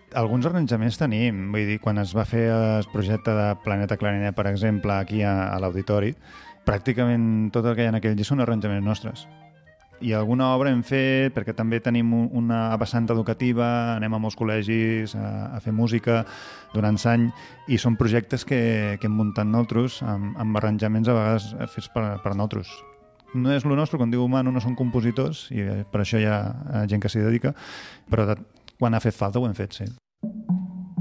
Alguns arranjaments tenim, vull dir, quan es va fer el projecte de Planeta Clarinet, per exemple, aquí a l'Auditori, pràcticament tot el que hi ha en aquell disc són arranjaments nostres. I alguna obra hem fet, perquè també tenim una vessant educativa, anem a molts col·legis a fer música durant l'any, i són projectes que hem muntat nosaltres, amb arranjaments a vegades fets per nosaltres. No és lo nostre, quan diu humano no són compositors, i per això hi ha gent que s'hi dedica, però quan ha fet falta ho hem fet, sí.